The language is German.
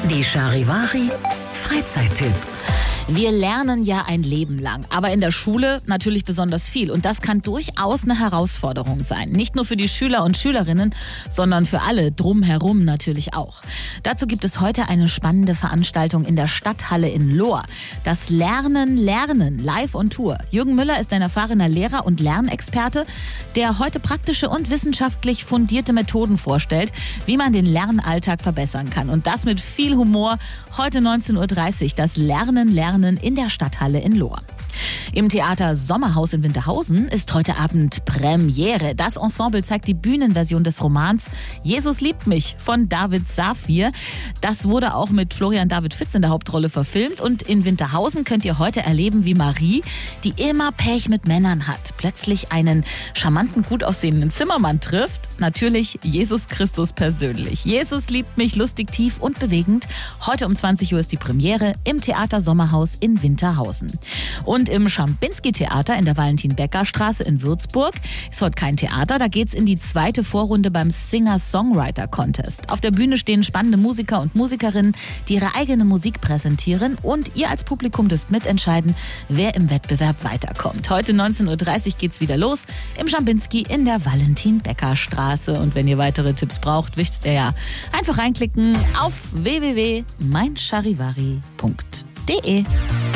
Die Charivari Freizeittipps. Wir lernen ja ein Leben lang, aber in der Schule natürlich besonders viel. Und das kann durchaus eine Herausforderung sein. Nicht nur für die Schüler und Schülerinnen, sondern für alle drumherum natürlich auch. Dazu gibt es heute eine spannende Veranstaltung in der Stadthalle in Lohr. Das Lernen, live on Tour. Jürgen Müller ist ein erfahrener Lehrer und Lernexperte, der heute praktische und wissenschaftlich fundierte Methoden vorstellt, wie man den Lernalltag verbessern kann. Und das mit viel Humor. Heute 19.30 Uhr, das Lernen in der Stadthalle in Lohr. Im Theater Sommerhaus in Winterhausen ist heute Abend Premiere. Das Ensemble zeigt die Bühnenversion des Romans Jesus liebt mich von David Safir. Das wurde auch mit Florian David Fitz in der Hauptrolle verfilmt. Und in Winterhausen könnt ihr heute erleben, wie Marie, die immer Pech mit Männern hat, plötzlich einen charmanten, gut aussehenden Zimmermann trifft. Natürlich Jesus Christus persönlich. Jesus liebt mich, lustig, tief und bewegend. Heute um 20 Uhr ist die Premiere im Theater Sommerhaus in Winterhausen. Und im Schampinski-Theater in der Valentin-Becker-Straße in Würzburg ist heute kein Theater, da geht's in die zweite Vorrunde beim Singer-Songwriter-Contest. Auf der Bühne stehen spannende Musiker und Musikerinnen, die ihre eigene Musik präsentieren, und ihr als Publikum dürft mitentscheiden, wer im Wettbewerb weiterkommt. Heute 19.30 Uhr geht's wieder los im Schampinski in der Valentin-Becker-Straße. Und wenn ihr weitere Tipps braucht, wisst ihr ja, einfach reinklicken auf www.meincharivari.de.